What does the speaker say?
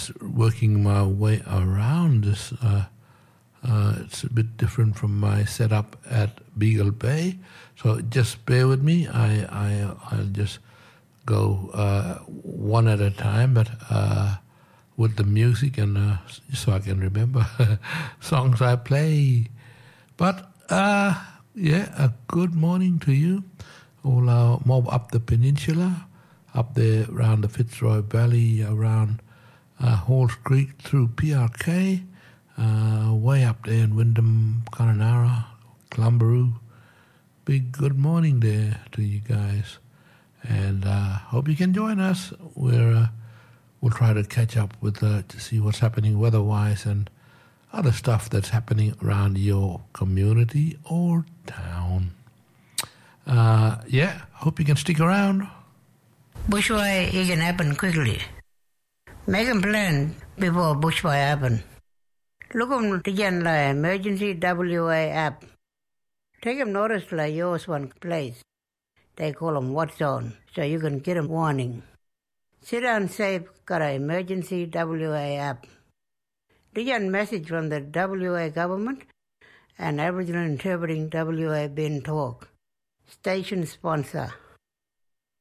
just working my way around this. It's a bit different from my setup at Beagle Bay, so just bear with me. I'll just go one at a time, but with the music and so I can remember songs I play. But a good morning to you, all our mob up the peninsula, up there around the Fitzroy Valley, around Halls Creek through PRK, way up there in Wyndham, Kununurra, Clumbaroo. Big good morning there to you guys. And hope you can join us. We'll try to catch up with to see what's happening weather-wise and other stuff that's happening around your community or town. Hope you can stick around. Bushfire, it can happen quickly. Make a plan before bushfire happen. Look on the emergency WA app. Take them notice like yours one place. They call them What's On, so you can get a warning. Sit down safe, got an emergency WA app. The message from the WA government and Aboriginal Interpreting WA Bin Talk. Station sponsor.